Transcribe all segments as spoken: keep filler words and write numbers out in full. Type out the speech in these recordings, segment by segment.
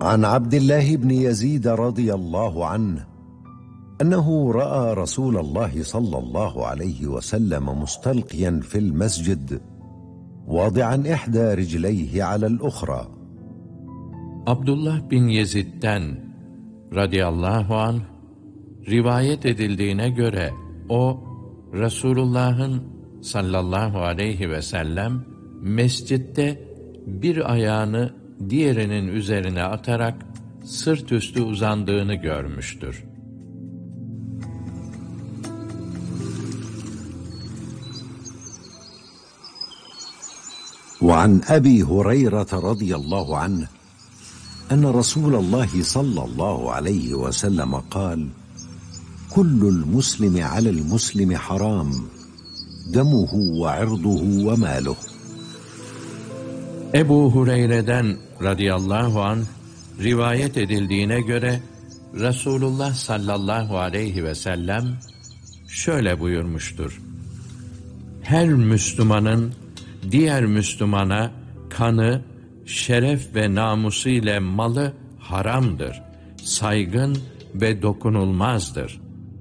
عن عبد الله بن يزيد رضي الله عنه أنه رأى رسول الله صلى الله عليه وسلم مستلقيا في المسجد واضعا إحدى رجليه على الأخرى. Abdullah bin Yezid'den radıyallahu anh rivayet edildiğine göre o Resulullah'ın sallallahu aleyhi ve sellem mescitte bir ayağını diğerinin üzerine atarak sırt üstü uzandığını görmüştür. وعن أبي هريرة رضي الله عنه أن رسول الله صلى الله عليه وسلم قال: كل المسلم على المسلم حرام دمه وعرضه وماله. Ebu Hureyre'den radıyallahu anh rivayet edildiğine göre Resulullah sallallahu aleyhi ve sellem şöyle buyurmuştur: Her Müslümanın diğer Müslümana kanı, şeref ve namusu ile malı haramdır, saygın ve dokunulmazdır.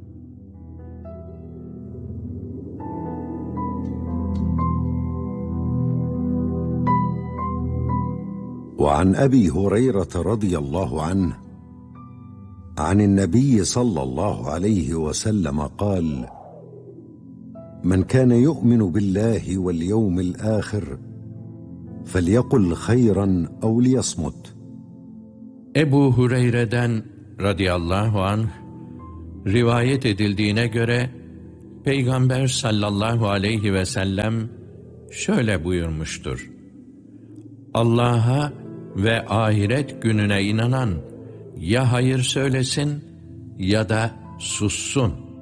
وعن أبي هريرة رضي الله عنه عن النبي صلى الله عليه وسلم قال: من كان يؤمن بالله واليوم الآخر فليقل خيرا أو ليصمت. Ebu Hureyre'den radıyallahu anh rivayet edildiğine göre Peygamber sallallahu aleyhi ve sellem şöyle buyurmuştur: Allah'a ve ahiret gününe inanan ya hayır söylesin ya da sussun.